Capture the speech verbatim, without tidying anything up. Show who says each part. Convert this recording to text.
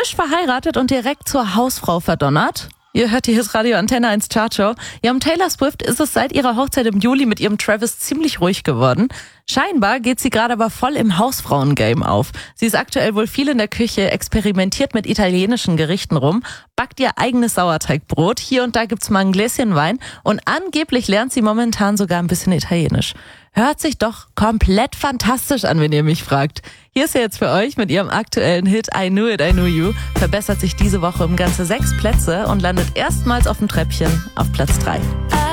Speaker 1: Frisch verheiratet und direkt zur Hausfrau verdonnert? Ihr hört die Hitradio Antenne eins Chartshow. Ja, um Taylor Swift ist es seit ihrer Hochzeit im Juli mit ihrem Travis ziemlich ruhig geworden. Scheinbar geht sie gerade aber voll im Hausfrauen-Game auf. Sie ist aktuell wohl viel in der Küche, experimentiert mit italienischen Gerichten rum, backt ihr eigenes Sauerteigbrot. Hier und da gibt's mal ein Gläschen Wein und angeblich lernt sie momentan sogar ein bisschen Italienisch. Hört sich doch komplett fantastisch an, wenn ihr mich fragt. Hier ist sie jetzt für euch mit ihrem aktuellen Hit I Knew It, I Knew You. Verbessert sich diese Woche um ganze sechs Plätze und landet erstmals auf dem Treppchen auf Platz drei.